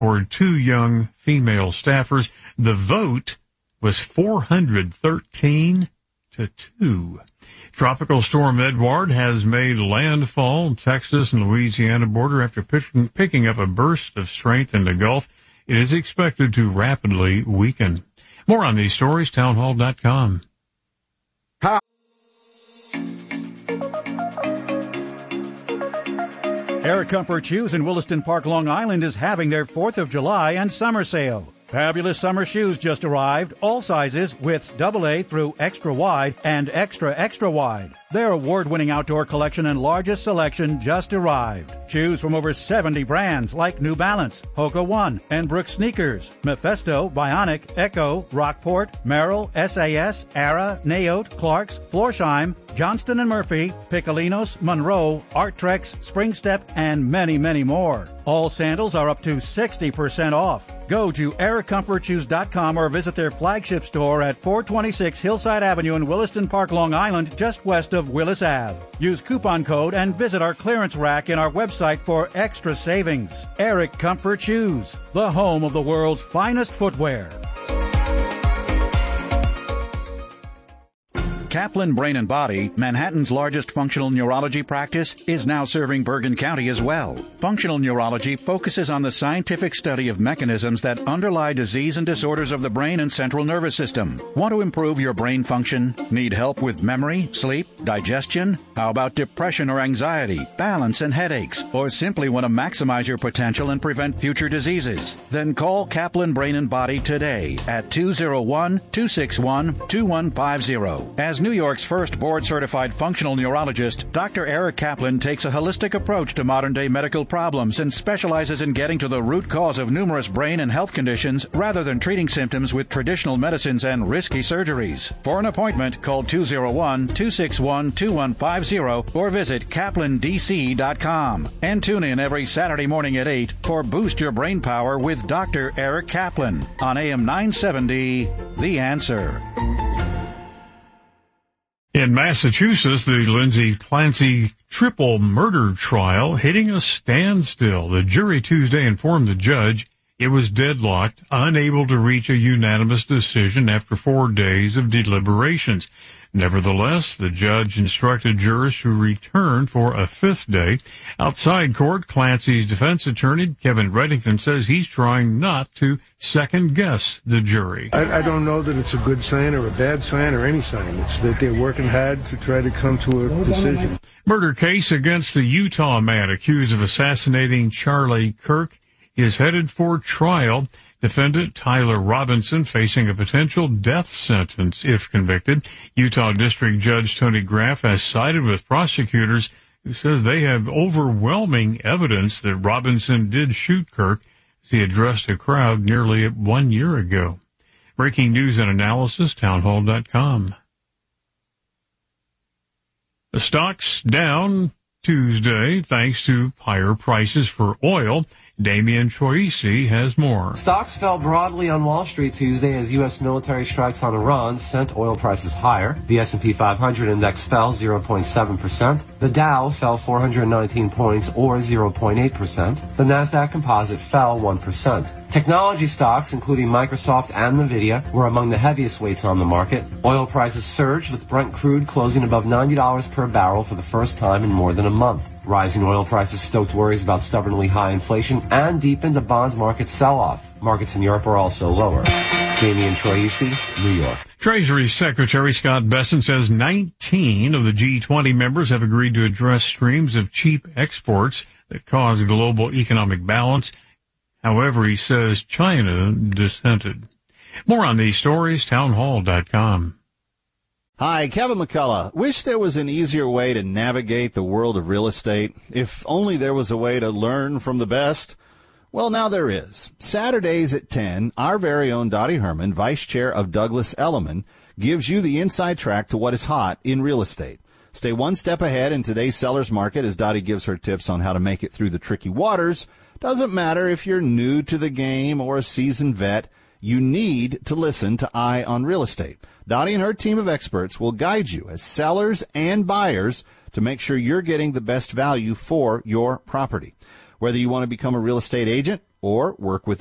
for 2 young female staffers. The vote was 413 to 2. Tropical storm Edouard has made landfall in Texas and Louisiana border after picking up a burst of strength in the Gulf. It is expected to rapidly weaken. More on these stories, townhall.com. Air Comfort Shoes in Williston Park, Long Island is having their 4th of July and summer sale. Fabulous summer shoes just arrived, all sizes, widths AA through extra wide and extra wide. Their award-winning outdoor collection and largest selection just arrived. Shoes from over 70 brands like New Balance, Hoka One, and Brooks Sneakers, Mephisto, Bionic, Echo, Rockport, Merrill, SAS, Ara, Naote, Clarks, Florsheim, Johnston & Murphy, Piccolinos, Monroe, Arttrex, Springstep, and many, many more. All sandals are up to 60% off. Go to AirComfortShoes.com or visit their flagship store at 426 Hillside Avenue in Williston Park, Long Island, just west of Willis Ave. Use coupon code and visit our clearance rack in our website for extra savings. Eric Comfort Shoes, the home of the world's finest footwear. Kaplan Brain and Body, Manhattan's largest functional neurology practice, is now serving Bergen County as well. Functional neurology focuses on the scientific study of mechanisms that underlie disease and disorders of the brain and central nervous system. Want to improve your brain function? Need help with memory, sleep, digestion? How about depression or anxiety, balance and headaches? Or simply want to maximize your potential and prevent future diseases? Then call Kaplan Brain and Body today at 201-261-2150. As New York's first board-certified functional neurologist, Dr. Eric Kaplan takes a holistic approach to modern-day medical problems and specializes in getting to the root cause of numerous brain and health conditions rather than treating symptoms with traditional medicines and risky surgeries. For an appointment, call 201-261-2150 or visit kaplandc.com. And tune in every Saturday morning at 8 for Boost Your Brain Power with Dr. Eric Kaplan on AM 970, The Answer. In Massachusetts, the Lindsay Clancy triple murder trial hitting a standstill. The jury Tuesday informed the judge it was deadlocked, unable to reach a unanimous decision after 4 days of deliberations. Nevertheless, the judge instructed jurors to return for a 5th day. Outside court, Clancy's defense attorney, Kevin Reddington, says he's trying not to second-guess the jury. I don't know that it's a good sign or a bad sign or any sign. It's that they're working hard to try to come to a decision. Murder case against the Utah man accused of assassinating Charlie Kirk is headed for trial. Defendant Tyler Robinson facing a potential death sentence if convicted. Utah District Judge Tony Graff has sided with prosecutors who says they have overwhelming evidence that Robinson did shoot Kirk as he addressed a crowd nearly 1 year ago. Breaking news and analysis, townhall.com. The stocks down Tuesday thanks to higher prices for oil. Damian Troisi has more. Stocks fell broadly on Wall Street Tuesday as U.S. military strikes on Iran sent oil prices higher. The S&P 500 index fell 0.7%. The Dow fell 419 points or 0.8%. The Nasdaq Composite fell 1%. Technology stocks, including Microsoft and Nvidia, were among the heaviest weights on the market. Oil prices surged with Brent crude closing above $90 per barrel for the first time in more than a month. Rising oil prices stoked worries about stubbornly high inflation and deepened the bond market sell-off. Markets in Europe are also lower. Damian Troisi, New York. Treasury Secretary Scott Bessent says 19 of the G20 members have agreed to address streams of cheap exports that cause global economic balance. However, he says China dissented. More on these stories, townhall.com. Hi, Kevin McCullough. Wish there was an easier way to navigate the world of real estate. If only there was a way to learn from the best. Well, now there is. Saturdays at 10, our very own Dottie Herman, Vice Chair of Douglas Elliman, gives you the inside track to what is hot in real estate. Stay one step ahead in today's seller's market as Dottie gives her tips on how to make it through the tricky waters. Doesn't matter if you're new to the game or a seasoned vet, you need to listen to Eye on Real Estate. Dottie and her team of experts will guide you as sellers and buyers to make sure you're getting the best value for your property. Whether you want to become a real estate agent, or work with